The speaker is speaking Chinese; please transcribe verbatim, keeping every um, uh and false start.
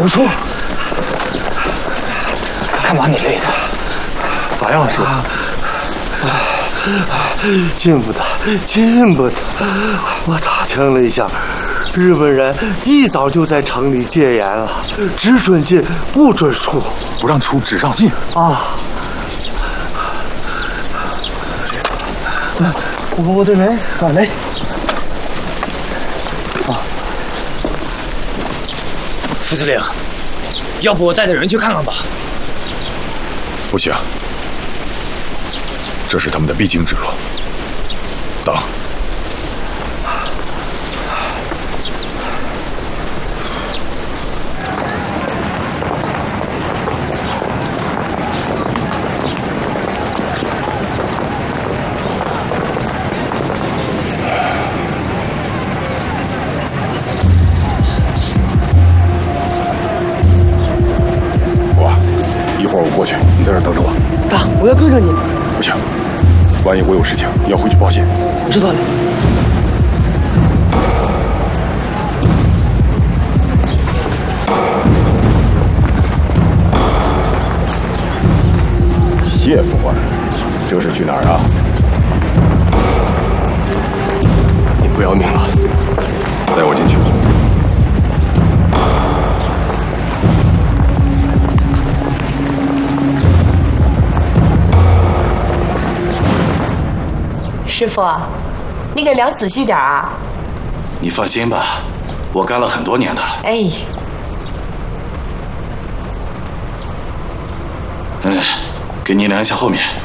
师叔，干嘛你累的？ 咋样，师傅？ 进不得，进不得！我打听了一下，日本人一早就在城里戒严了，只准进不准出， 不让出只让进啊！我我的人赶来。啊， 副司令，要不我带着人去看看吧？ 不行，这是他们的必经之路。等。一会儿我过去，你在这儿等着我。 大，我要跟着你。 不行，万一我有事情，你要回去报信。 知道了。 谢副官，这是去哪儿啊？ 你不要命了？ 带我进去。 师傅，你给量仔细点啊！ 你放心吧，我干了很多年的。 哎， 嗯，给你量一下后面。